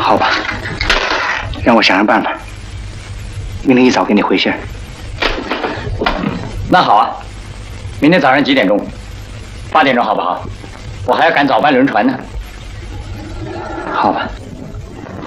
好吧，让我想想办法，明天一早给你回信。 那好啊，明天早上几点钟？8点钟好不好？我还要赶早班轮船呢。 好吧。